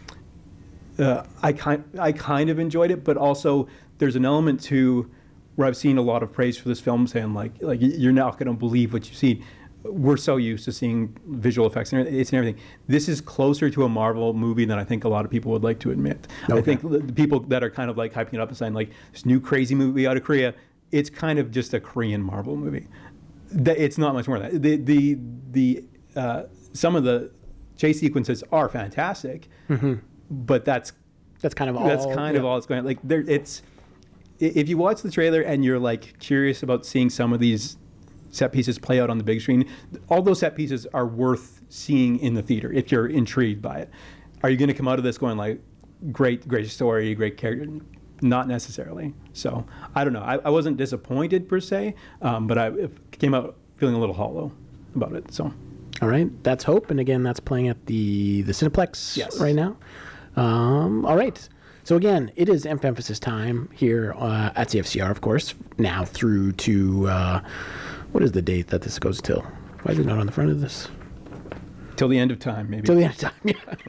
uh, I kind I kind of enjoyed it, but also there's an element to where I've seen a lot of praise for this film, saying like like you're not going to believe what you see. We're so used to seeing visual effects and it's and everything. This is closer to a Marvel movie than I think a lot of people would like to admit. Okay. I think the people that are kind of like hyping it up and saying like this new crazy movie out of Korea, it's kind of just a Korean Marvel movie. It's not much more than that. The the the uh, some of the chase sequences are fantastic, mm-hmm. but that's that's kind of all. That's kind yeah. of all it's going. Like there, it's if you watch the trailer and you're like curious about seeing some of these set pieces play out on the big screen, all those set pieces are worth seeing in the theater if you're intrigued by it. Are you going to come out of this going like, great, great story, great character? Not necessarily. So I don't know. I, I wasn't disappointed per se, um, but I came out feeling a little hollow about it. So. All right, that's Hope, and again, that's playing at the the Cineplex yes. right now. Um, all right. So again, it is Emphasis time here uh, at C F C R, of course, now through to. Uh, What is the date that this goes till? Why is it not on the front of this? Till the end of time, maybe. Till the end of time,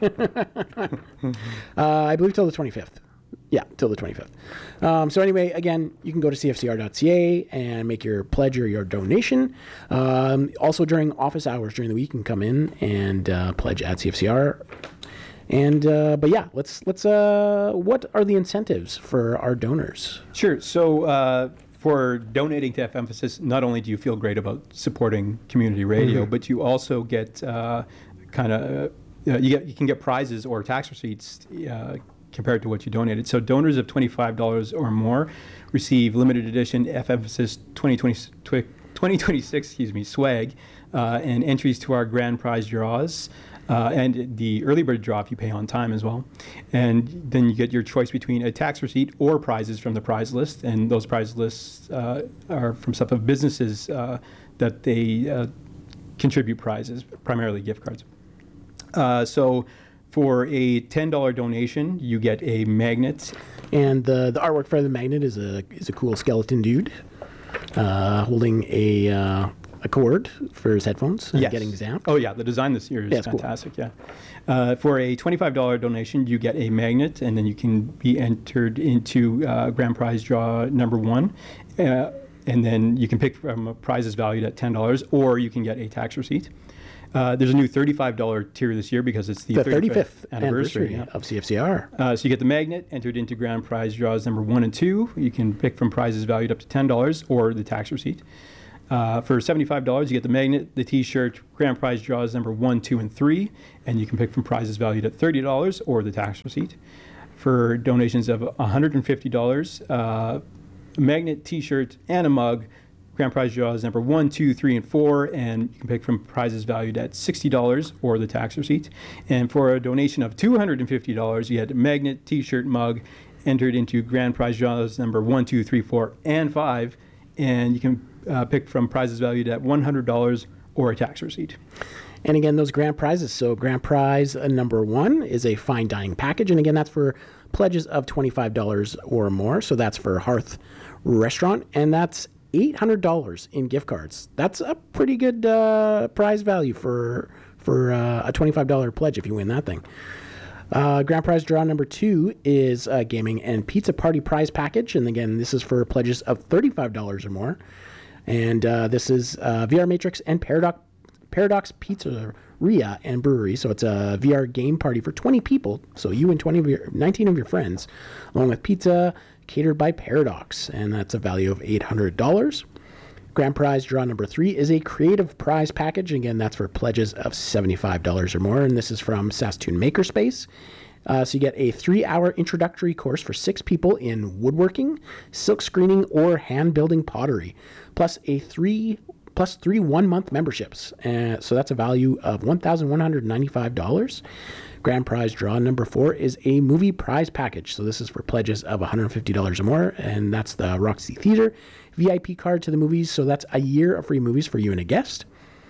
yeah. uh, I believe till the twenty-fifth. Yeah, till the twenty-fifth. Um, so anyway, again, you can go to c f c r dot c a and make your pledge or your donation. Um, also, during office hours during the week, you can come in and uh, pledge at C F C R. And uh, but yeah, let's let's. Uh, what are the incentives for our donors? Sure. So. Uh, For donating to F-Emphasis, not only do you feel great about supporting community radio, mm-hmm. but you also get uh, kind of uh, you get you can get prizes or tax receipts uh, compared to what you donated. So donors of twenty-five dollars or more receive limited edition F-Emphasis twenty twenty-six excuse me swag uh, and entries to our grand prize draws. Uh, and the early bird draw if you pay on time as well. And then you get your choice between a tax receipt or prizes from the prize list. And those prize lists uh, are from stuff of businesses uh, that they uh, contribute prizes, primarily gift cards. Uh, so For a ten dollar donation, you get a magnet. And the, the artwork for the magnet is a is a cool skeleton dude uh, holding a uh, a cord for his headphones and Yes. getting zapped. Oh, yeah. The design this year is Yeah, it's cool. fantastic. Yeah. Uh, for a twenty-five dollar donation, you get a magnet, and then you can be entered into uh, grand prize draw number one. Uh, and then you can pick from prizes valued at ten dollars, or you can get a tax receipt. Uh, there's a new thirty-five dollar tier this year because it's the, The thirty-fifth, thirty-fifth anniversary, anniversary yeah. of C F C R. Uh, so you get the magnet entered into grand prize draws number one and two. You can pick from prizes valued up to ten dollars or the tax receipt. Uh, for seventy-five dollars, you get the magnet, the T-shirt, grand prize draws number one, two, and three, and you can pick from prizes valued at thirty dollars or the tax receipt. For donations of one hundred fifty dollars, uh, a magnet, T-shirt, and a mug. Grand prize draws number one, two, three, and four, and you can pick from prizes valued at sixty dollars or the tax receipt. And for a donation of two hundred fifty dollars, you had a magnet, T-shirt, mug, entered into grand prize draws number one, two, three, four, and five, and you can uh, pick from prizes valued at one hundred dollars or a tax receipt. And again, those grand prizes. So grand prize uh, number one is a fine dining package. And again, that's for pledges of twenty-five dollars or more. So that's for Hearth Restaurant. And that's eight hundred dollars in gift cards. That's a pretty good uh, prize value for for uh, a twenty-five dollar pledge if you win that thing. Uh, grand prize draw number two is a gaming and pizza party prize package. And again, this is for pledges of thirty-five dollars or more. And uh, this is uh, V R Matrix and Paradox, Paradox Pizzeria and Brewery. So it's a V R game party for twenty people. So you and twenty of your, nineteen of your friends, along with pizza, catered by Paradox, and that's a value of eight hundred dollars. Grand prize draw number three is a creative prize package. Again, that's for pledges of seventy-five dollars or more, and this is from Saskatoon Makerspace. Uh, so you get a three-hour introductory course for six people in woodworking, silk screening, or hand-building pottery, plus a three plus three one-month memberships. Uh, so that's a value of one thousand one hundred ninety-five dollars. Grand prize draw number four is a movie prize package. So this is for pledges of one hundred fifty dollars or more, and that's the Roxy Theater V I P card to the movies. So that's a year of free movies for you and a guest.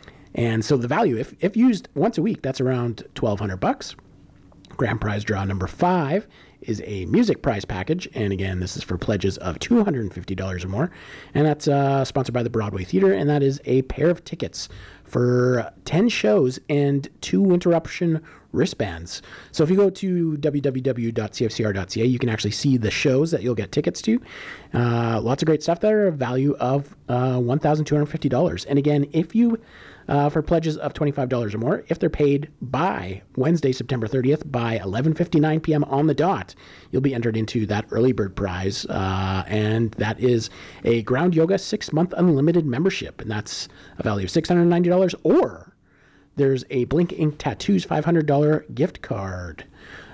And so the value, if, if used once a week, that's around twelve hundred bucks. Grand prize draw number five is a music prize package. And again, this is for pledges of two hundred fifty dollars or more. And that's uh, sponsored by the Broadway Theater. And that is a pair of tickets for ten shows and two interruption wristbands. So if you go to w w w dot c f c r dot c a, you can actually see the shows that you'll get tickets to. Uh, lots of great stuff there, a value of uh, one thousand two hundred fifty dollars. And again, if you Uh, for pledges of twenty-five dollars or more, if they're paid by Wednesday, September thirtieth by eleven fifty-nine p.m. on the dot, you'll be entered into that early bird prize. Uh, and that is a Ground Yoga six-month unlimited membership. And that's a value of six hundred ninety dollars. Or there's a Blink Ink Tattoos five hundred dollars gift card.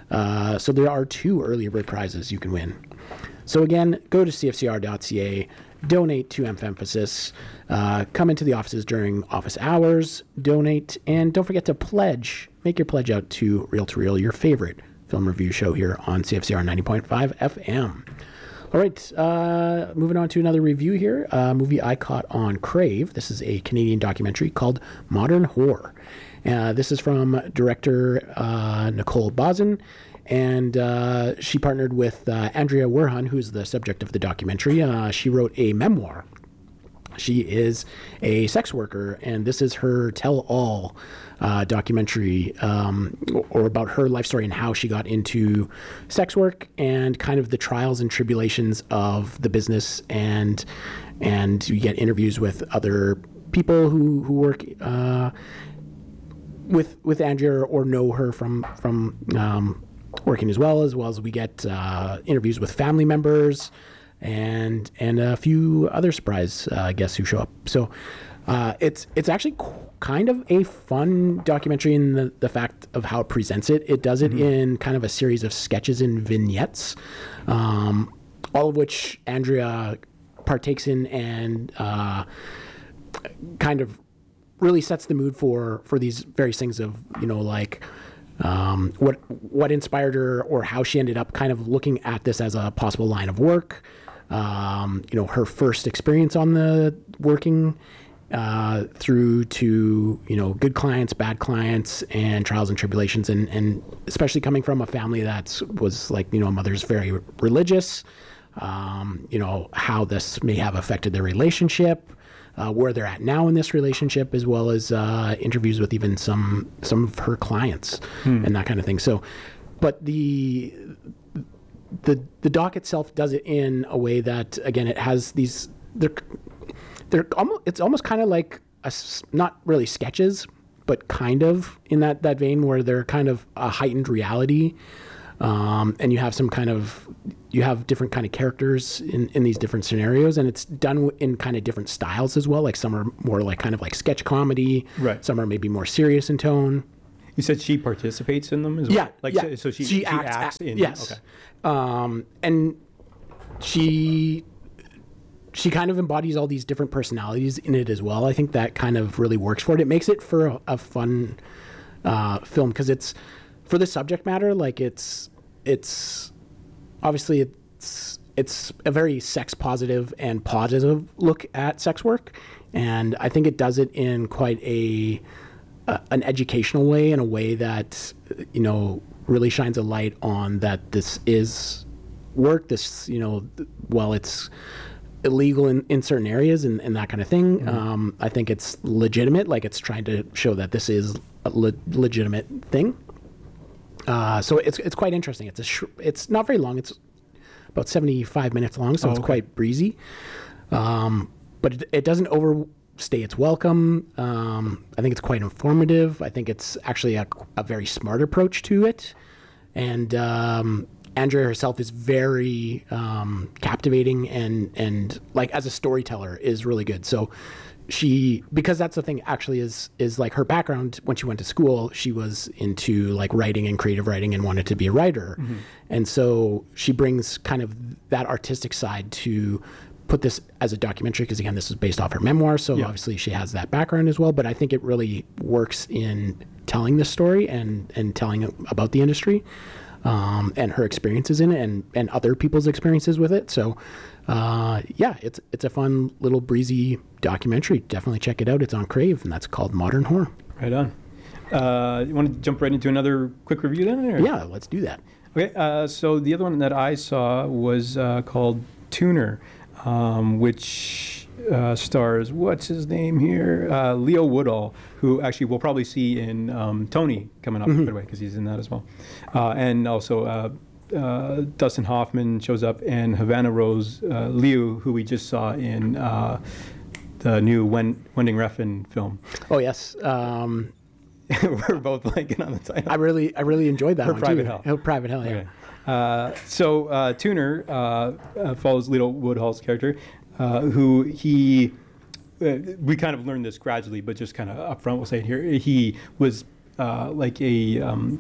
Uh, so there are two early bird prizes you can win. So again, go to c f c r dot c a, donate to Emphasis, uh, come into the offices during office hours, donate, and don't forget to pledge. Make your pledge out to Reel to Reel, your favorite film review show here on C F C R ninety point five F M. All right, uh, moving on to another review here. A movie I caught on Crave. This is a Canadian documentary called Modern Horror. Uh, this is from director uh, Nicole Bazin. And uh, she partnered with uh, Andrea Werhan, who's the subject of the documentary. Uh, she wrote a memoir. She is a sex worker, and this is her tell-all uh, documentary, um, or about her life story and how she got into sex work and kind of the trials and tribulations of the business. And and you get interviews with other people who who work uh, with with Andrea or know her from from. Um, working as well, as well as we get uh, interviews with family members and and a few other surprise uh, guests who show up. So uh, it's it's actually qu- kind of a fun documentary in the, the fact of how it presents it. It does it mm-hmm. in kind of a series of sketches and vignettes, um, all of which Andrea partakes in and uh, kind of really sets the mood for for these various things of, you know, like Um, what what inspired her or how she ended up kind of looking at this as a possible line of work, um, you know, her first experience on the working uh, through to, you know, good clients, bad clients, and trials and tribulations. And, and especially coming from a family that was like, you know, mother's very religious, um, you know, how this may have affected their relationship, uh, where they're at now in this relationship, as well as uh, interviews with even some some of her clients hmm. and that kind of thing. So, but the the the doc itself does it in a way that, again, it has these they're they're almost it's almost kind of like a, not really sketches, but kind of in that that vein where they're kind of a heightened reality. Um, and you have some kind of, you have different kind of characters in, in these different scenarios, and it's done in kind of different styles as well. Like some are more like kind of like sketch comedy. Right. Some are maybe more serious in tone. You said she participates in them as well? Yeah. Like, yeah. So, so she, she, she acts, acts in yes. Okay. Um, and she, she kind of embodies all these different personalities in it as well. I think that kind of really works for it. It makes it for a, a fun uh, film because it's, for the subject matter, like it's it's obviously it's it's a very sex positive and positive look at sex work, and I think it does it in quite a, a an educational way, in a way that, you know, really shines a light on that this is work. This, you know, while it's illegal in, in certain areas and, and that kind of thing, mm-hmm. um, I think it's legitimate. Like, it's trying to show that this is a le- legitimate thing. Uh, so it's it's quite interesting. It's a sh- it's not very long. It's about seventy-five minutes long, so oh, it's okay. quite breezy. Um, but it, it doesn't overstay its welcome. Um, I think it's quite informative. I think it's actually a, a very smart approach to it. And um, Andrea herself is very um, captivating and and like as a storyteller is really good. So she, because that's the thing actually is is like her background when she went to school, she was into like writing and creative writing and wanted to be a writer. Mm-hmm. And so she brings kind of that artistic side to put this as a documentary, because again, this is based off her memoir. So yeah. obviously she has that background as well, but I think it really works in telling this story and, and telling about the industry um, and her experiences in it and, and other people's experiences with it. So Uh, yeah, it's it's a fun little breezy documentary. Definitely check it out. It's on Crave, and that's called Modern Horror. Right on. Uh, you want to jump right into another quick review then? Or? Yeah, let's do that. Okay, uh, so the other one that I saw was uh, called Tuner, um, which uh, stars, what's his name here? Uh, Leo Woodall, who actually we'll probably see in um, Tony coming up, mm-hmm. by the way, because he's in that as well. Uh, and also uh, uh, Dustin Hoffman shows up, and Havana Rose uh, Liu, who we just saw in uh, the new Wen- Wending Refn film. Oh, yes. Um, We're both blanking on the title. I really, I really enjoyed that Her one Private too. Hell. Her Private Hell, yeah. Okay. Uh, so uh, Tuner uh, uh, follows Leo Woodall's character, uh, who he, uh, we kind of learned this gradually, but just kind of up front, we'll say it here. He was uh, like a um,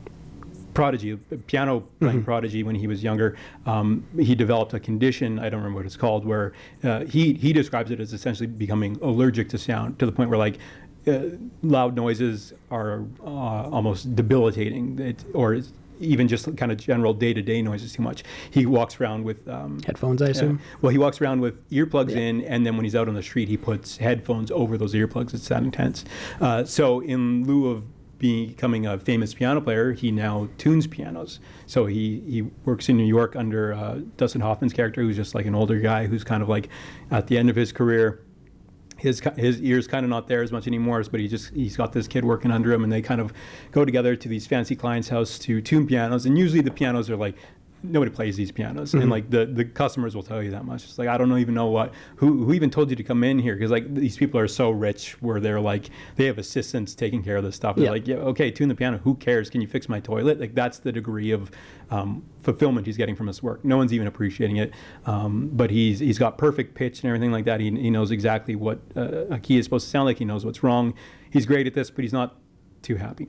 prodigy, a piano playing mm-hmm. prodigy when he was younger. Um, he developed a condition, I don't remember what it's called, where uh, he, he describes it as essentially becoming allergic to sound, to the point where like, Uh, loud noises are uh, almost debilitating, it, or even just kind of general day-to-day noises too much. He walks around with um, headphones, I assume. Uh, well, he walks around with earplugs yeah. in, and then when he's out on the street, he puts headphones over those earplugs. It's that intense. Uh, so in lieu of becoming a famous piano player, he now tunes pianos. So he, he works in New York under uh, Dustin Hoffman's character, who's just like an older guy who's kind of like at the end of his career. His his ear's kind of not there as much anymore, but he just he's got this kid working under him, and they kind of go together to these fancy clients' house to tune pianos. And usually the pianos are like, nobody plays these pianos, mm-hmm. and like the, the customers will tell you that much. It's like, I don't even know what who who even told you to come in here, because like these people are so rich where they're like they have assistants taking care of this stuff. They're yeah. like, yeah, okay, tune the piano. Who cares? Can you fix my toilet? Like that's the degree of um, fulfillment he's getting from his work. No one's even appreciating it. Um, but he's he's got perfect pitch and everything like that. He he knows exactly what uh, a key is supposed to sound like. He knows what's wrong. He's great at this, but he's not too happy.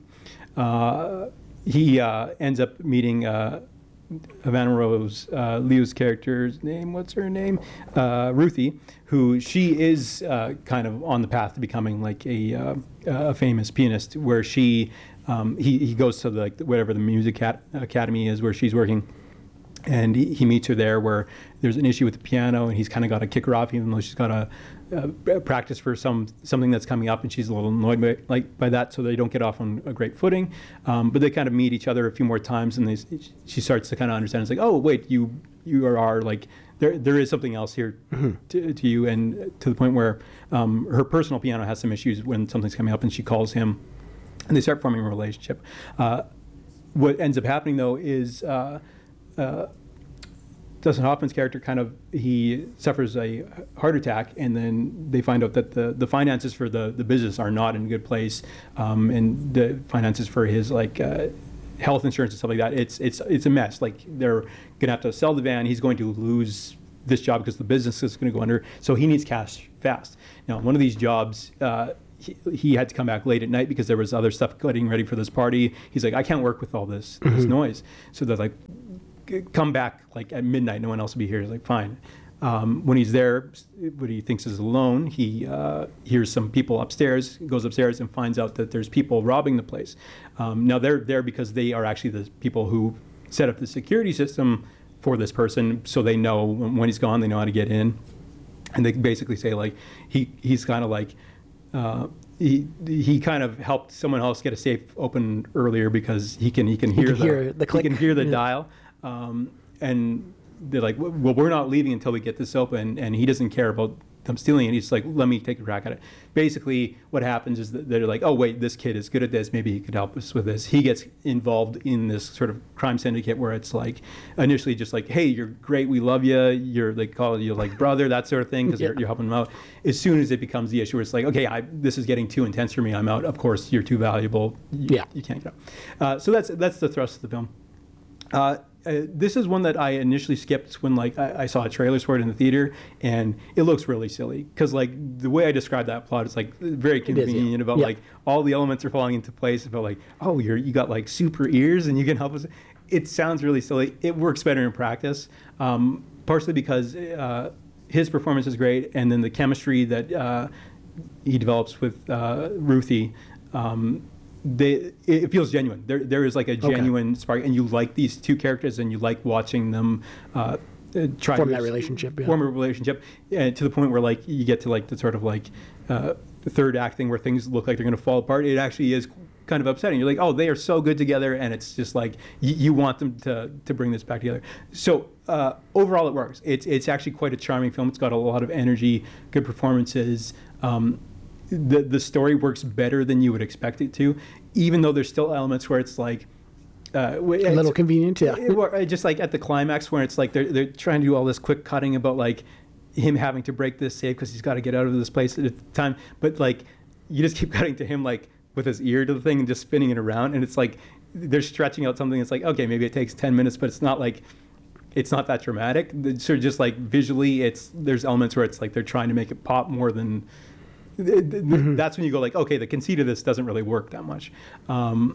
Uh, he uh, ends up meeting Uh, Havana Rose, uh, Leo's character's name, what's her name? Uh, Ruthie, who she is uh, kind of on the path to becoming like a, uh, a famous pianist, where she, um, he, he goes to the, like whatever the music cat- academy is where she's working, and he, he meets her there where there's an issue with the piano, and he's kind of got to kick her off, even though she's got to uh, practice for some something that's coming up, and she's a little annoyed by, like by that, so they don't get off on a great footing. Um, but they kind of meet each other a few more times, and they, she starts to kind of understand. It's like, oh wait, you you are, are like there there is something else here mm-hmm. to, to you, and to the point where um, her personal piano has some issues when something's coming up, and she calls him, and they start forming a relationship. Uh, what ends up happening though is. Uh, uh, Dustin Hoffman's character kind of, he suffers a heart attack, and then they find out that the, the finances for the, the business are not in a good place, um, and the finances for his like uh, health insurance and stuff like that, it's it's it's a mess. Like they're gonna have to sell the van. He's going to lose this job because the business is going to go under. So he needs cash fast. Now, one of these jobs. Uh, He, he had to come back late at night because there was other stuff getting ready for this party. He's like, I can't work with all this mm-hmm. this noise. So they're like, come back like at midnight. No one else will be here. He's like, fine. Um, when he's there, what he thinks is alone, he uh, hears some people upstairs, goes upstairs and finds out that there's people robbing the place. Um, now they're there because they are actually the people who set up the security system for this person. So they know when he's gone, they know how to get in. And they basically say like, he he's kind of like, Uh, he he kind of helped someone else get a safe open earlier because he can he can hear he can the, hear the click. he can hear the Yeah. dial, um, and they're like, well, we're not leaving until we get this open, and he doesn't care about them stealing it. He's like, let me take a crack at it. Basically, what happens is that they're like, oh wait, this kid is good at this. Maybe he could help us with this. He gets involved in this sort of crime syndicate where it's like initially just like, hey, you're great, we love you. You're like call you like brother, that sort of thing, because yeah. you're, you're helping them out. As soon as it becomes the issue where it's like, okay, I, this is getting too intense for me. I'm out. Of course, you're too valuable. You, yeah, you can't get out. Uh, so that's that's the thrust of the film. Uh, Uh, this is one that I initially skipped when like I, I saw a trailer for it in the theater, and it looks really silly because like the way I described that plot is like very convenient is, yeah. about yeah. like all the elements are falling into place. About like, oh, you're you got like super ears and you can help us. It sounds really silly. It works better in practice, um, partially because uh, his performance is great, and then the chemistry that uh, he develops with uh, Ruthie. Um, They, it feels genuine. There, there is like a genuine okay. spark, and you like these two characters, and you like watching them uh, try form to that relationship, yeah. form a relationship, and to the point where like you get to like the sort of like uh, the third act thing where things look like they're going to fall apart. It actually is kind of upsetting. You're like, oh, they are so good together, and it's just like y- you want them to to bring this back together. So uh, overall, it works. It's it's actually quite a charming film. It's got a lot of energy, good performances. Um, The the story works better than you would expect it to, even though there's still elements where it's like uh, a little convenient, yeah. It, just like at the climax where it's like they're they're trying to do all this quick cutting about like him having to break this safe because he's got to get out of this place at a time, but like you just keep cutting to him like with his ear to the thing and just spinning it around, and it's like they're stretching out something that's like, okay, maybe it takes ten minutes, but it's not like it's not that dramatic. It's sort of just like visually, it's there's elements where it's like they're trying to make it pop more than. Mm-hmm. That's when you go like, okay, the conceit of this doesn't really work that much, um,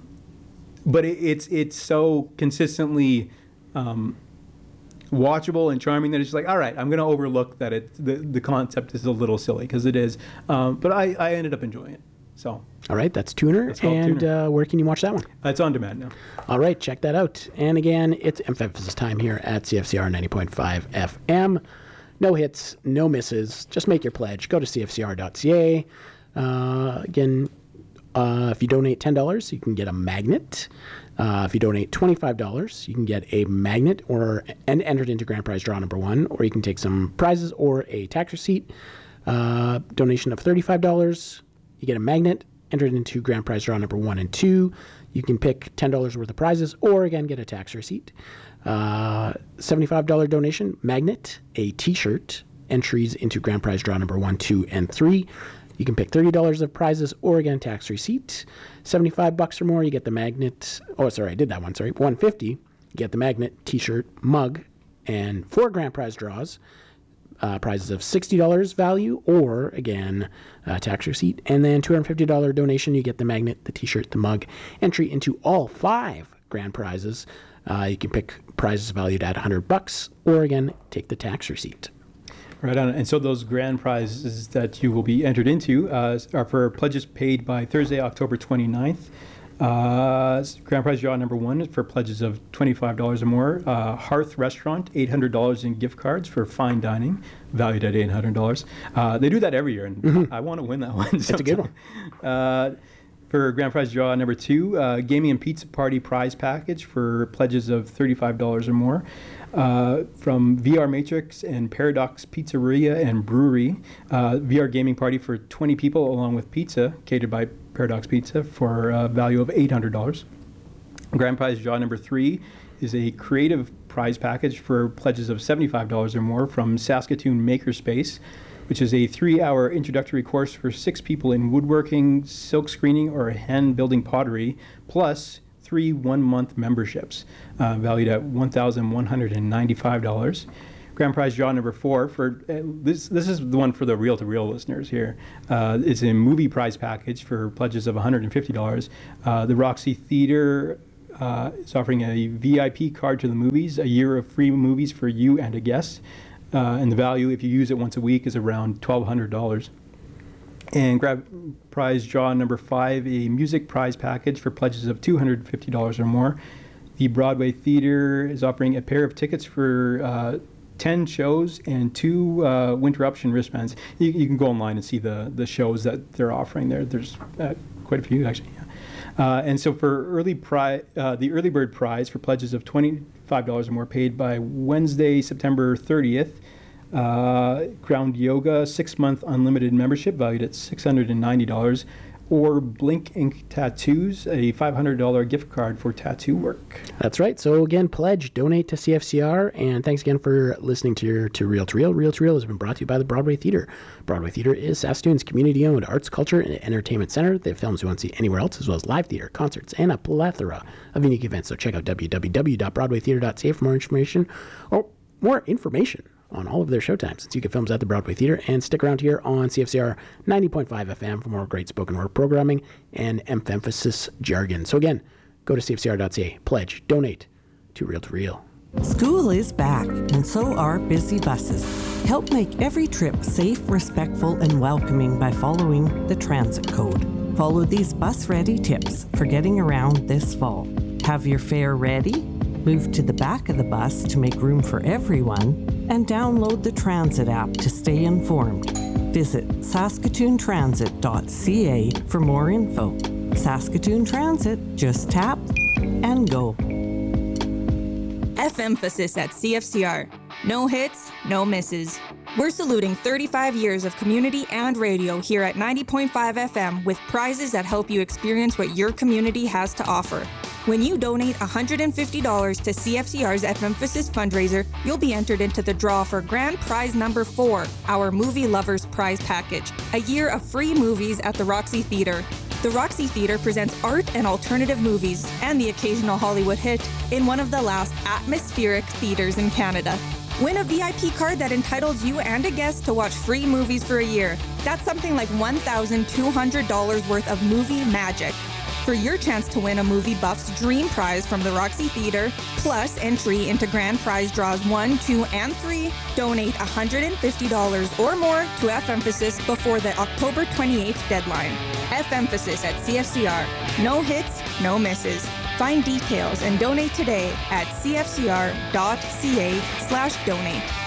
but it, it's it's so consistently um, watchable and charming that it's just like, all right, I'm going to overlook that it the, the concept is a little silly because it is, um, but I, I ended up enjoying it. So all right, that's Tuner, and Tuner. Uh, where can you watch that one? Uh, it's on demand now. All right, check that out. And again, it's Emphasis time here at C F C R ninety point five F M. No hits, no misses. Just make your pledge. Go to c f c r dot c a. Uh, again, uh, if you donate ten dollars, you can get a magnet. Uh, if you donate twenty-five dollars, you can get a magnet or and entered into grand prize draw number one, or you can take some prizes or a tax receipt. Uh, donation of thirty-five dollars, you get a magnet, entered into grand prize draw number one and two. You can pick ten dollars worth of prizes, or again, get a tax receipt. Uh, seventy-five dollars donation, magnet, a t-shirt, entries into grand prize draw number one, two, and three. You can pick thirty dollars of prizes or again, tax receipt. seventy-five bucks or more, you get the magnet. Oh, sorry, I did that one. Sorry. one hundred fifty, you get the magnet, t-shirt, mug, and four grand prize draws. Uh, prizes of sixty dollars value or again, uh, tax receipt. And then two hundred fifty dollars donation, you get the magnet, the t-shirt, the mug, entry into all five grand prizes. Uh, you can pick prizes valued at one hundred bucks, or again, take the tax receipt. Right on. And so those grand prizes that you will be entered into uh, are for pledges paid by Thursday, October twenty-ninth. Uh, grand prize draw number one is for pledges of twenty-five dollars or more. Uh, Hearth Restaurant, eight hundred dollars in gift cards for fine dining, valued at eight hundred dollars. Uh, they do that every year, and mm-hmm. I, I want to win that one. That's a good one. Uh, for grand prize draw number two, uh, Gaming and Pizza Party prize package for pledges of thirty-five dollars or more. Uh, from V R Matrix and Paradox Pizzeria and Brewery, uh, V R gaming party for twenty people along with pizza, catered by Paradox Pizza for a value of eight hundred dollars. Grand prize draw number three is a creative prize package for pledges of seventy-five dollars or more from Saskatoon Makerspace, which is a three-hour introductory course for six people in woodworking, silk screening, or hand-building pottery, plus three one-month memberships, uh, valued at one thousand one hundred ninety-five dollars. Grand prize draw number four for uh, this. This is the one for the reel-to-reel listeners here. Uh, it's a movie prize package for pledges of one hundred fifty dollars. Uh, the Roxy Theater uh, is offering a V I P card to the movies, a year of free movies for you and a guest, uh, and the value, if you use it once a week, is around twelve hundred dollars. And grab prize draw number five, a music prize package for pledges of two hundred fifty dollars or more. The Broadway Theater is offering a pair of tickets for uh, ten shows and two uh, Winterruption wristbands. You, you can go online and see the, the shows that they're offering there. There's uh, quite a few, actually. Yeah. Uh, and so for early pri- uh, the early bird prize for pledges of twenty-five dollars or more paid by Wednesday, September thirtieth, Uh, Ground Yoga, six-month unlimited membership valued at six hundred ninety dollars, or Blink Ink Tattoos, a five hundred dollars gift card for tattoo work. That's right. So again, pledge, donate to C F C R, and thanks again for listening to your to Reel to Reel. Reel to Reel has been brought to you by the Broadway Theater. Broadway Theater is Saskatoon's community-owned arts, culture, and entertainment center. They have films you won't see anywhere else, as well as live theater, concerts, and a plethora of unique events. So check out w w w dot broadway theater dot c a for more information, or more information on all of their showtimes. Since you get films at the Broadway Theater, and stick around here on C F C R ninety point five F M for more great spoken word programming and emphasis jargon. So again, go to c f c r dot c a, pledge, donate to Reel to Reel. School is back, and so are busy buses. Help make every trip safe, respectful, and welcoming by following the transit code. Follow these bus-ready tips for getting around this fall. Have your fare ready, move to the back of the bus to make room for everyone, and download the Transit app to stay informed. Visit saskatoon transit dot c a for more info. Saskatoon Transit, just tap and go. F-emphasis at C F C R. No hits, no misses. We're saluting thirty-five years of community and radio here at ninety point five F M with prizes that help you experience what your community has to offer. When you donate one hundred fifty dollars to C F C R's F-emphasis fundraiser, you'll be entered into the draw for grand prize number four, our Movie Lovers Prize Package, a year of free movies at the Roxy Theater. The Roxy Theater presents art and alternative movies, and the occasional Hollywood hit, in one of the last atmospheric theaters in Canada. Win a V I P card that entitles you and a guest to watch free movies for a year. That's something like one thousand two hundred dollars worth of movie magic. For your chance to win a Movie Buff's Dream Prize from the Roxy Theater, plus entry into grand prize draws one, two, and three, donate one hundred fifty dollars or more to F-emphasis before the October twenty-eighth deadline. F-emphasis at C F C R. No hits, no misses. Find details and donate today at c f c r dot c a slash donate.